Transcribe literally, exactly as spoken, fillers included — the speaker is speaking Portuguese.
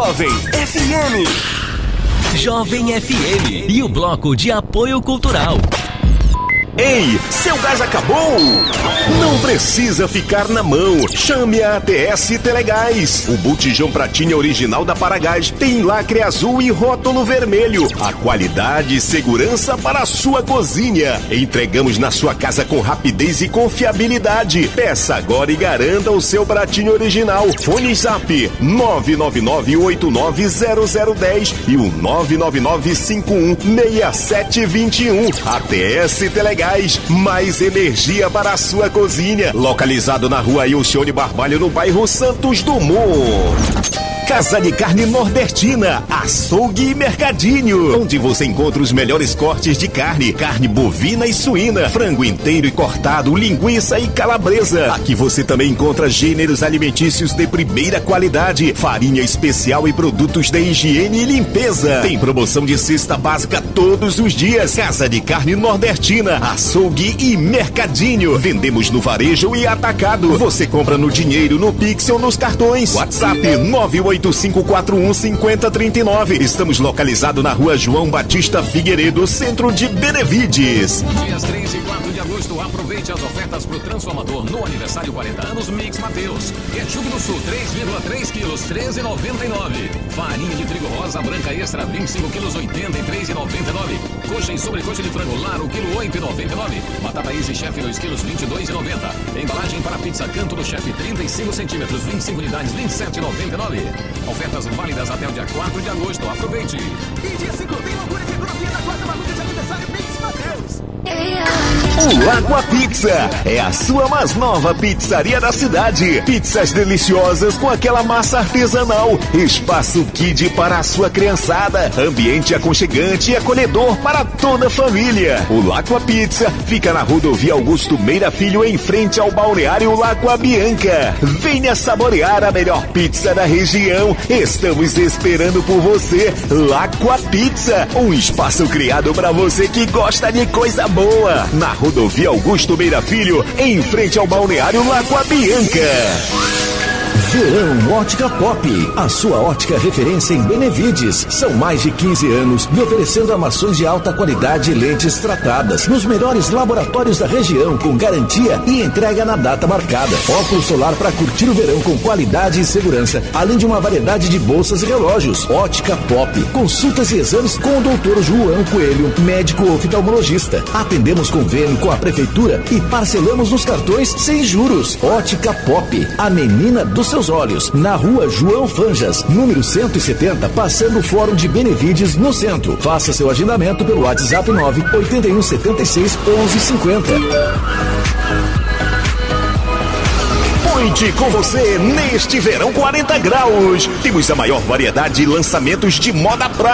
Jovem F M. Jovem F M e o bloco de apoio cultural. Ei, seu gás acabou? Não precisa ficar na mão. Chame a A T S Telegás. O botijão pratinha original da Paragás tem lacre azul e rótulo vermelho. A qualidade e segurança para a sua cozinha. Entregamos na sua casa com rapidez e confiabilidade. Peça agora e garanta o seu pratinho original. Fone Zap nove nove nove oito nove zero zero um zero e o nove nove nove cinco um seis sete dois um. A T S Telegás. Mais energia para a sua cozinha. Localizado na rua Ilcione Barbalho, no bairro Santos Dumont. Casa de Carne Nordestina, Açougue e Mercadinho, onde você encontra os melhores cortes de carne, carne bovina e suína, frango inteiro e cortado, linguiça e calabresa. Aqui você também encontra gêneros alimentícios de primeira qualidade, farinha especial e produtos de higiene e limpeza. Tem promoção de cesta básica todos os dias. Casa de Carne Nordestina, Açougue e Mercadinho. Vendemos no varejo e atacado. Você compra no dinheiro, no Pix ou nos cartões. WhatsApp nove oito cinco quatro um cinco zero três nove. Estamos localizados na rua João Batista Figueiredo, centro de Benevides. Dias três e quatro de agosto, aproveite as ofertas pro transformador no aniversário quarenta anos Mix Mateus. Ketchup do Sul, três vírgula três quilos, treze reais e noventa e nove centavos. Farinha de trigo rosa branca extra, vinte e cinco quilos, oitenta e três reais e noventa e nove centavos. Coxa e sobrecoxa de frango Laro, quilo oito reais e noventa e nove centavos. Batata Easy Chef, dois quilos, vinte e dois reais e noventa centavos. Embalagem para pizza Canto do Chef, trinta e cinco centímetros, vinte e cinco unidades, vinte e sete reais e noventa e nove centavos. Ofertas válidas até o dia quatro de agosto. Aproveite! E dia cinco tem loucura de economia na quarta maluca de aniversário Mix Mateus. O Lagoa Pizza é a sua mais nova pizzaria da cidade. Pizzas deliciosas com aquela massa artesanal. Espaço Kid para a sua criançada. Ambiente aconchegante e acolhedor para toda a família. O Lagoa Pizza fica na rodovia Augusto Meira Filho, em frente ao balneário Lagoa Bianca. Venha saborear a melhor pizza da região. Estamos esperando por você. Lagoa Pizza, um espaço criado para você que gosta de coisa boa. Na rodovia Augusto Meira Filho, em frente ao balneário Lagoa Bianca. Verão Ótica Pop, a sua ótica referência em Benevides. São mais de quinze anos e oferecendo armações de alta qualidade e lentes tratadas nos melhores laboratórios da região, com garantia e entrega na data marcada. Óculos solar para curtir o verão com qualidade e segurança, além de uma variedade de bolsas e relógios. Ótica Pop, consultas e exames com o doutor João Coelho, médico oftalmologista. Atendemos convênio com a prefeitura e parcelamos nos cartões sem juros. Ótica Pop, a menina dos seus olhos, na rua João Fanjas, número cento e setenta, passando o Fórum de Benevides, no centro. Faça seu agendamento pelo WhatsApp nove oito um sete seis onze cinquenta. Point com você neste verão quarenta graus. Temos a maior variedade de lançamentos de moda praia.